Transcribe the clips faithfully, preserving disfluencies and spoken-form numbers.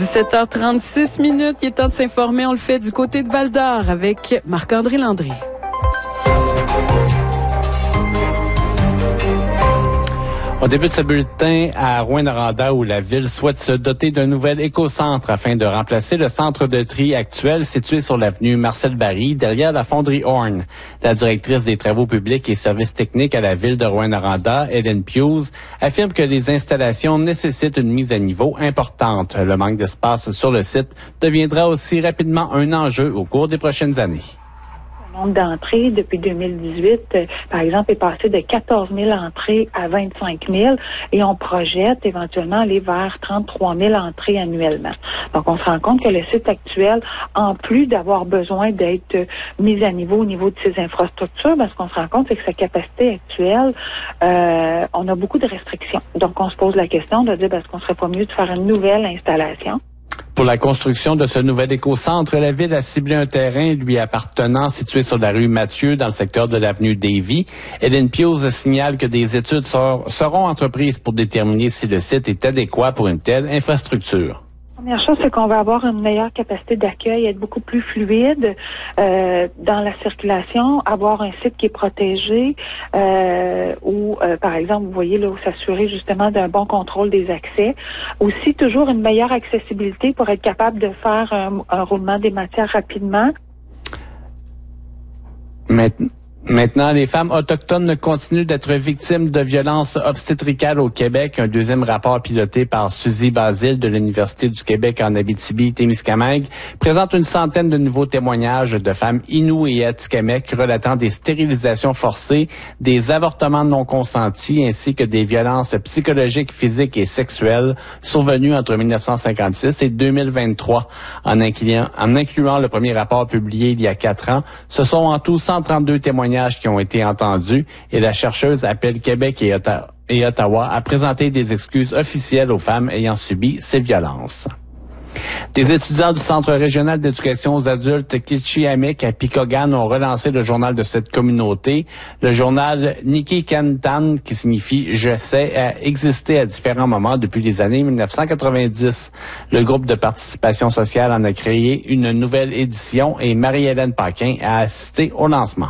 dix-sept heures trente-six minutes, il est temps de s'informer. On le fait du côté de Val-d'Or avec Marc-André Landry. On débute ce bulletin à Rouyn-Noranda où la ville souhaite se doter d'un nouvel écocentre afin de remplacer le centre de tri actuel situé sur l'avenue Marcel Barry derrière la fonderie Horn. La directrice des travaux publics et services techniques à la ville de Rouyn-Noranda, Hélène Pius, affirme que les installations nécessitent une mise à niveau importante. Le manque d'espace sur le site deviendra aussi rapidement un enjeu au cours des prochaines années. Le nombre d'entrées depuis deux mille dix-huit, euh, par exemple, est passé de quatorze mille entrées à vingt-cinq mille et on projette éventuellement aller vers trente-trois mille entrées annuellement. Donc, on se rend compte que le site actuel, en plus d'avoir besoin d'être euh, mis à niveau au niveau de ses infrastructures, ben, ce qu'on se rend compte, c'est que sa capacité actuelle, euh, on a beaucoup de restrictions. Donc, on se pose la question de dire, ben, est-ce qu'on serait pas mieux de faire une nouvelle installation? Pour la construction de ce nouvel écocentre, la ville a ciblé un terrain lui appartenant situé sur la rue Mathieu dans le secteur de l'avenue Davy. Hélène Pius signale que des études sor- seront entreprises pour déterminer si le site est adéquat pour une telle infrastructure. La première chose, c'est qu'on va avoir une meilleure capacité d'accueil, être beaucoup plus fluide euh, dans la circulation, avoir un site qui est protégé, euh, ou euh, par exemple, vous voyez là, s'assurer justement d'un bon contrôle des accès. Aussi, toujours une meilleure accessibilité pour être capable de faire un, un roulement des matières rapidement. Maintenant. Maintenant, les femmes autochtones continuent d'être victimes de violences obstétricales au Québec. Un deuxième rapport piloté par Suzy Basile de l'Université du Québec en Abitibi-Témiscamingue présente une centaine de nouveaux témoignages de femmes Innu et Atikamekw relatant des stérilisations forcées, des avortements non consentis ainsi que des violences psychologiques, physiques et sexuelles survenues entre dix-neuf cent cinquante-six et deux mille vingt-trois. En incluant, en incluant le premier rapport publié il y a quatre ans, ce sont en tout cent trente-deux témoignages qui ont été entendus et la chercheuse appelle Québec et, Otta- et Ottawa à présenter des excuses officielles aux femmes ayant subi ces violences. Des étudiants du Centre régional d'éducation aux adultes Kitchiamik à Picogan ont relancé le journal de cette communauté. Le journal Nikikantan, qui signifie « Je sais », a existé à différents moments depuis les années dix-neuf cent quatre-vingt-dix. Le groupe de participation sociale en a créé une nouvelle édition et Marie-Hélène Paquin a assisté au lancement.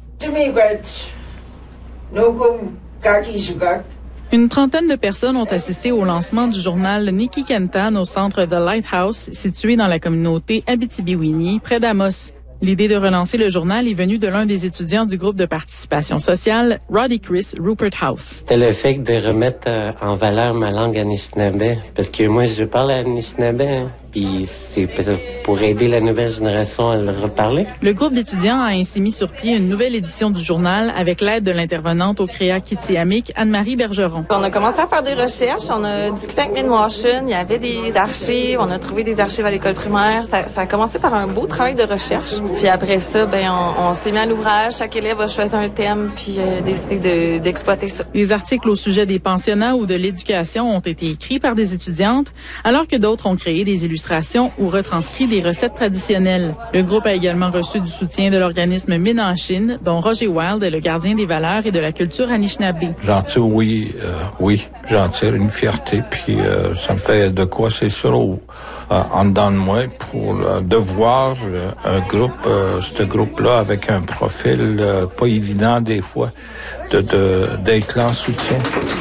Une trentaine de personnes ont assisté au lancement du journal Nikikantan au centre The Lighthouse, situé dans la communauté Abitibi-Winnie, près d'Amos. L'idée de relancer le journal est venue de l'un des étudiants du groupe de participation sociale, Roddy Chris Rupert House. C'était le fait de remettre euh, en valeur ma langue anishinaabe, parce que moi je parle anishinaabe, hein, puis c'est pour aider la nouvelle génération à le reparler. Le groupe d'étudiants a ainsi mis sur pied une nouvelle édition du journal avec l'aide de l'intervenante au Créa Kitchiamik, Anne-Marie Bergeron. On a commencé à faire des recherches, on a discuté avec Midwashon, il y avait des archives, on a trouvé des archives à l'école primaire. Ça, ça a commencé par un beau travail de recherche. Puis après ça, ben on, on s'est mis à l'ouvrage. Chaque élève a choisi un thème puis euh, décidé de, d'exploiter ça. Les articles au sujet des pensionnats ou de l'éducation ont été écrits par des étudiantes, alors que d'autres ont créé des illustrations ou retranscrit des recettes traditionnelles. Le groupe a également reçu du soutien de l'organisme Ménanchin, dont Roger Wild est le gardien des valeurs et de la culture Anishinaabe. J'en tire, oui, euh, oui, j'en tire une fierté, puis euh, ça me fait de quoi, c'est sûr, au, euh, en dedans de moi, pour euh, de voir euh, un groupe, euh, ce groupe-là, avec un profil euh, pas évident des fois, de, de, d'être là en soutien.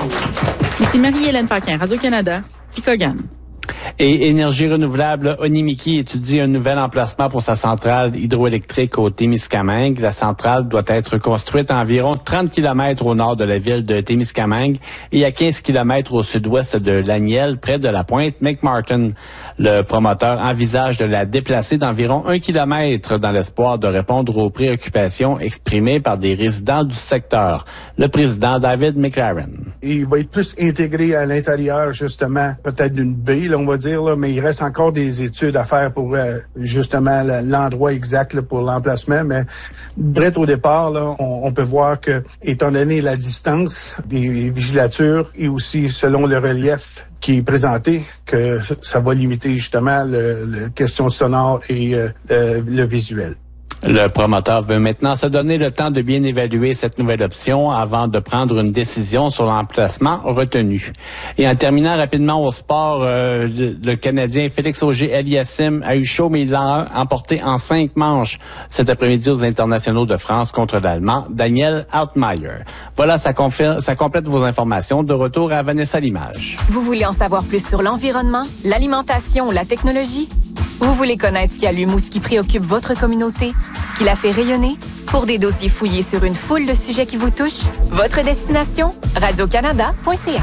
Ici Marie-Hélène Paquin, Radio-Canada, Picogan. Et Énergie renouvelable, Onimiki étudie un nouvel emplacement pour sa centrale hydroélectrique au Témiscamingue. La centrale doit être construite à environ trente kilomètres au nord de la ville de Témiscamingue et à quinze kilomètres au sud-ouest de Laniel, près de la pointe McMartin. Le promoteur envisage de la déplacer d'environ un kilomètre dans l'espoir de répondre aux préoccupations exprimées par des résidents du secteur. Le président David McLaren. Il va être plus intégré à l'intérieur, justement, peut-être d'une baie, là, on va dire, là, mais il reste encore des études à faire pour euh, justement l'endroit exact là, pour l'emplacement. Mais bref, au départ, là, on, on peut voir que, étant donné la distance des vigilatures et aussi selon le relief qui est présenté, que ça va limiter justement le, le question sonore et euh, le, le visuel. Le promoteur veut maintenant se donner le temps de bien évaluer cette nouvelle option avant de prendre une décision sur l'emplacement retenu. Et en terminant rapidement au sport, euh, le, le Canadien Félix Auger-Aliassime a eu chaud, mais il l'a emporté en cinq manches cet après-midi aux internationaux de France contre l'Allemand Daniel Altmaier. Voilà, ça, confirme, ça complète vos informations. De retour à Vanessa Limage. Vous voulez en savoir plus sur l'environnement, l'alimentation ou la technologie? Vous voulez connaître ce qui allume ou ce qui préoccupe votre communauté? Ce qui la fait rayonner? Pour des dossiers fouillés sur une foule de sujets qui vous touchent, votre destination? radio canada point c a.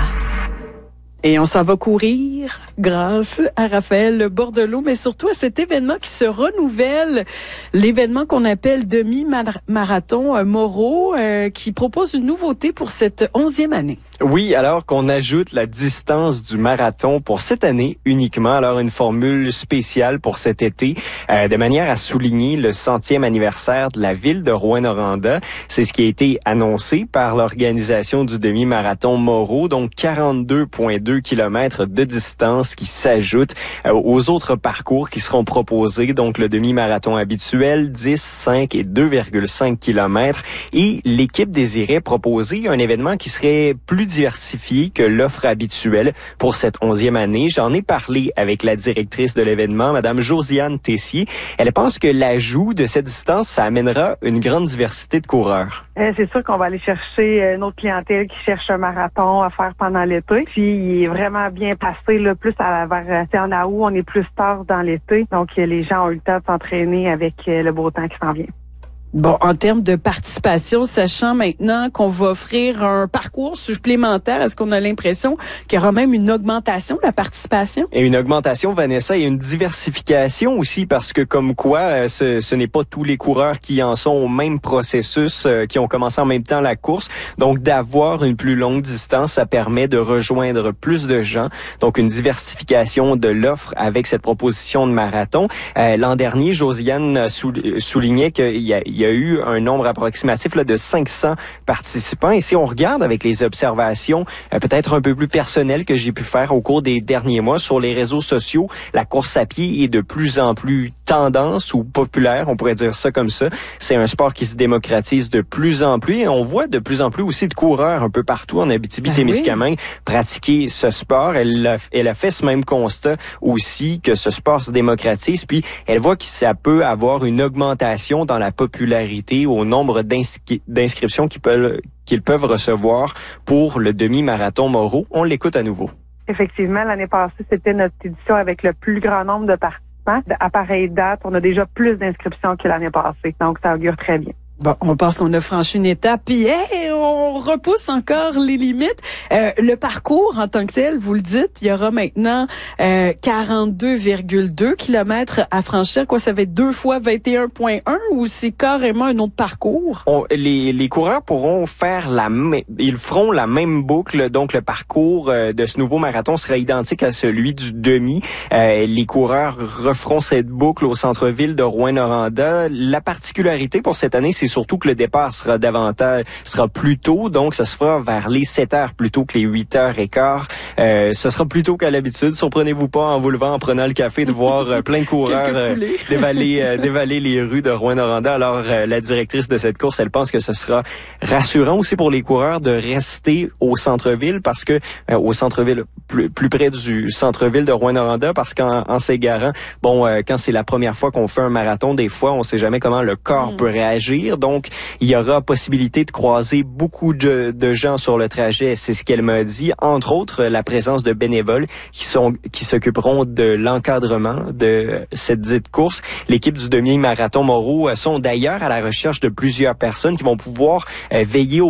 Et on s'en va courir grâce à Raphaël Bordelot, mais surtout à cet événement qui se renouvelle, l'événement qu'on appelle demi-marathon Moreau, euh, qui propose une nouveauté pour cette onzième année. Oui, alors qu'on ajoute la distance du marathon pour cette année uniquement, alors une formule spéciale pour cet été, euh, de manière à souligner le centième anniversaire de la ville de Rouyn-Noranda. C'est ce qui a été annoncé par l'organisation du demi-marathon Moreau, donc quarante-deux virgule deux kilomètres de distance qui s'ajoutent euh, aux autres parcours qui seront proposés, donc le demi-marathon habituel, dix, cinq et deux virgule cinq kilomètres. Et l'équipe désirait proposer un événement qui serait plus diversifié que l'offre habituelle pour cette onzième année. J'en ai parlé avec la directrice de l'événement, Madame Josiane Tessier. Elle pense que l'ajout de cette distance, ça amènera une grande diversité de coureurs. Euh, c'est sûr qu'on va aller chercher une autre clientèle qui cherche un marathon à faire pendant l'été. Puis il est vraiment bien passé, là, plus à vers en août, on est plus tard dans l'été. Donc les gens ont eu le temps de s'entraîner avec le beau temps qui s'en vient. Bon, en termes de participation, sachant maintenant qu'on va offrir un parcours supplémentaire, est-ce qu'on a l'impression qu'il y aura même une augmentation de la participation? Et une augmentation, Vanessa, et une diversification aussi, parce que comme quoi, ce, ce n'est pas tous les coureurs qui en sont au même processus, euh, qui ont commencé en même temps la course. Donc, d'avoir une plus longue distance, ça permet de rejoindre plus de gens. Donc, une diversification de l'offre avec cette proposition de marathon. Euh, l'an dernier, Josiane soulignait qu'il y a, il y a Il y a eu un nombre approximatif là, de cinq cents participants. Et si on regarde avec les observations euh, peut-être un peu plus personnelles que j'ai pu faire au cours des derniers mois sur les réseaux sociaux, la course à pied est de plus en plus tendance ou populaire, on pourrait dire ça comme ça. C'est un sport qui se démocratise de plus en plus et on voit de plus en plus aussi de coureurs un peu partout en Abitibi-Témiscamingue ben oui. pratiquer ce sport. Elle a, elle a fait ce même constat aussi que ce sport se démocratise, puis elle voit que ça peut avoir une augmentation dans la popularité au nombre d'inscri- d'inscriptions qu'ils peuvent, qu'ils peuvent recevoir pour le demi-marathon Moreau. On l'écoute à nouveau. Effectivement, l'année passée, c'était notre édition avec le plus grand nombre de participants. À pareille date, on a déjà plus d'inscriptions que l'année passée. Donc, ça augure très bien. Bon, on pense qu'on a franchi une étape, puis hey, on repousse encore les limites. Euh, le parcours en tant que tel, vous le dites, il y aura maintenant euh, quarante-deux virgule deux kilomètres à franchir. Quoi, ça va être deux fois vingt et un virgule un ou c'est carrément un autre parcours? On, les, les coureurs pourront faire la même, ils feront la même boucle. Donc, le parcours euh, de ce nouveau marathon sera identique à celui du demi. Euh, les coureurs referont cette boucle au centre-ville de Rouyn-Noranda. La particularité pour cette année, c'est surtout que le départ sera davantage, sera plus tôt, donc ça se fera vers les sept heures plutôt que les huit heures quinze. Euh, ce sera plus tôt qu'à l'habitude. Surprenez-vous pas en vous levant, en prenant le café, de voir euh, plein de coureurs euh, dévaler, euh, dévaler les rues de Rouyn-Noranda. Alors, euh, la directrice de cette course, elle pense que ce sera rassurant aussi pour les coureurs de rester au centre-ville parce que, euh, au centre-ville, plus, plus près du centre-ville de Rouyn-Noranda, parce qu'en en s'égarant, bon, euh, quand c'est la première fois qu'on fait un marathon, des fois, on sait jamais comment le corps mmh. peut réagir. Donc, il y aura possibilité de croiser beaucoup de, de gens sur le trajet. C'est ce qu'elle m'a dit. Entre autres, la présence de bénévoles qui sont qui s'occuperont de l'encadrement de cette dite course. L'équipe du demi-marathon Moreau sont d'ailleurs à la recherche de plusieurs personnes qui vont pouvoir euh, veiller au